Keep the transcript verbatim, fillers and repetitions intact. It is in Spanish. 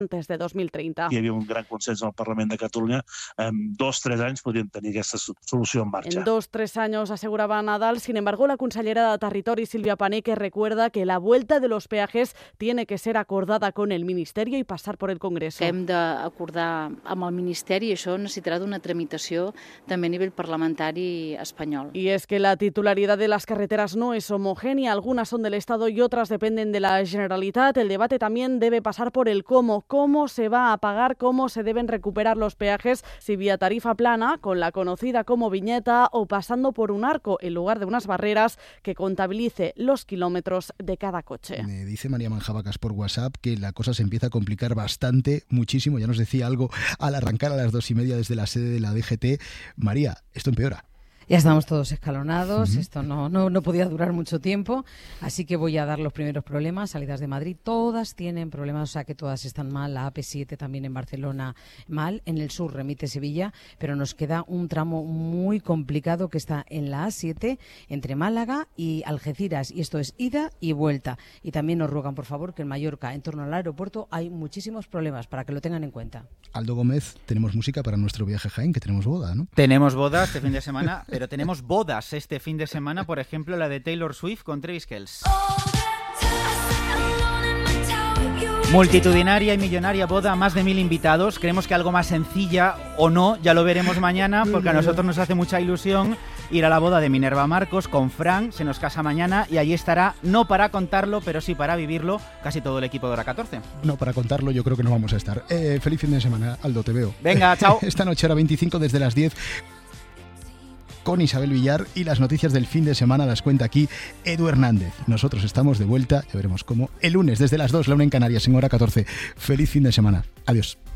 antes de dos mil treinta. Hi havia un gran consens al Parlament de Catalunya. En dos, tres anys podríem tenir aquesta solució en marcha. En dos, tres años, aseguraba Nadal. Sin embargo, la consellera de Territori, Silvia Paneque, recuerda que la vuelta de los peajes tiene que ser acordada con el Ministerio y pasar por el Congreso. Que hem d'acordar amb el Ministeri i això necessitarà d'una tramitació també a nivell parlamentari espanyol. Y es que la titularidad de las carreteras no es homogénea. Algunas son del Estado y otras dependen de la Generalitat. El debate también debe pasar por el cómo. Cómo se va a pagar, cómo se deben recuperar los peajes, si vía tarifa plana, con la conocida como viñeta, o pasando por un arco en lugar de unas barreras que contabilice los kilómetros de cada coche. Me dice María Manjabacas por WhatsApp que la cosa se empieza a complicar bastante, muchísimo. Ya nos decía algo al arrancar a las dos y media desde la sede de la D G T. María, esto empeora. Ya estamos todos escalonados, uh-huh. Esto no, no, no podía durar mucho tiempo, así que voy a dar los primeros problemas. Salidas de Madrid, todas tienen problemas, o sea que todas están mal. La A P siete también en Barcelona mal, en el sur remite Sevilla, pero nos queda un tramo muy complicado que está en la A siete entre Málaga y Algeciras, y esto es ida y vuelta. Y también nos ruegan, por favor, que en Mallorca, en torno al aeropuerto, hay muchísimos problemas, para que lo tengan en cuenta. Aldo Gómez, tenemos música para nuestro viaje a Jaén, que tenemos boda, ¿no? Tenemos boda este fin de semana, pero tenemos bodas este fin de semana, por ejemplo la de Taylor Swift con Travis Kelce. Multitudinaria y millonaria boda, más de mil invitados. Creemos que algo más sencilla o no, ya lo veremos mañana, porque a nosotros nos hace mucha ilusión ir a la boda de Minerva Marcos con Fran. Se nos casa mañana y allí estará, no para contarlo, pero sí para vivirlo, casi todo el equipo de Hora catorce. No, para contarlo yo creo que no vamos a estar. Eh, feliz fin de semana, Aldo, te veo. Venga, chao. Esta noche Hora veinticinco desde las diez con Isabel Villar, y las noticias del fin de semana las cuenta aquí Edu Hernández. Nosotros estamos de vuelta, ya veremos cómo, el lunes desde las dos, la una en Canarias, en Hora catorce. Feliz fin de semana. Adiós.